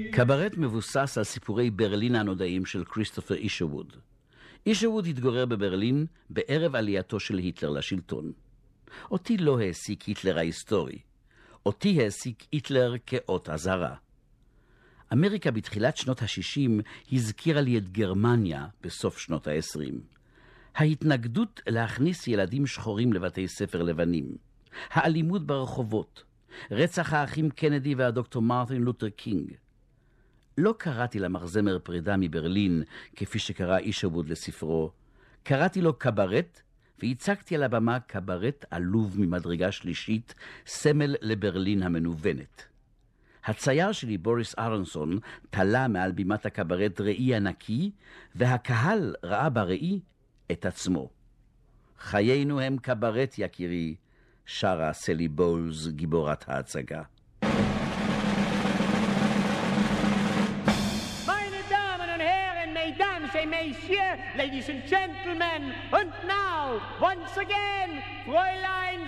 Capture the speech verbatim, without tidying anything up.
קברט מבוסס על סיפורי ברלין הנודעים של כריסטופר אישרוד. אישרוד התגורר בברלין בערב עלייתו של היטלר לשלטון. אותי לא העסיק היטלר ההיסטורי. אותי העסיק היטלר כאות אזהרה. אמריקה בתחילת שנות ה-שישים הזכירה לי את גרמניה בסוף שנות ה-עשרים. ההתנגדות להכניס ילדים שחורים לבתי ספר לבנים. האלימות ברחובות. רצח האחים קנדי והדוקטור מרטין לותר קינג. לא קראתי למחזמר פרידה מברלין, כפי שקרא אישרוד לספרו. קראתי לו קברט, והצגתי על הבמה קברט עלוב ממדרגה שלישית, סמל לברלין המנוונת. הצייר שלי, בוריס אהרונסון, תלה מעל בימת הקברט ראי ענקי, והקהל ראה בראי את עצמו. חיינו הם קברט, יקירי, שרה סלי בולס, גיבורת ההצגה. Messieurs, ladies and gentlemen, and now, once again, Fräulein